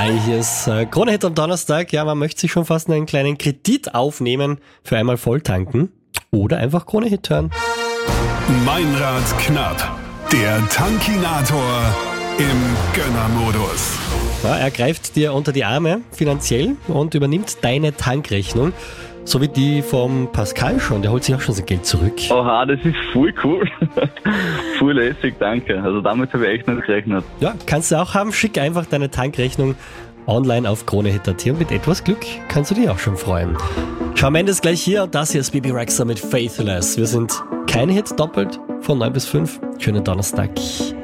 Hi, hier ist Krone-Hit am Donnerstag. Ja, man möchte sich schon fast einen kleinen Kredit aufnehmen für einmal volltanken oder einfach Krone-Hit hören. Meinrad knapp, der Tankinator im Gönnermodus. Ja, er greift dir unter die Arme finanziell und übernimmt deine Tankrechnung. So wie die vom Pascal schon, der holt sich auch schon sein Geld zurück. Oha, das ist voll cool. Voll lässig, danke. Also damit habe ich echt nicht gerechnet. Ja, kannst du auch haben. Schick einfach deine Tankrechnung online auf Krone-Hit.at und mit etwas Glück kannst du dich auch schon freuen. Shawn Mendes gleich hier und das hier ist Bebe Rexha mit Faithless. Wir sind keine Hits doppelt von 9 bis 5. Schönen Donnerstag.